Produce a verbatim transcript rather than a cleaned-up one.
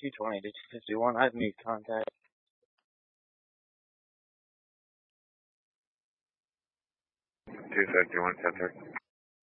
two twenty to two fifty-one. I've moved contact. two fifty-one, ten thirty.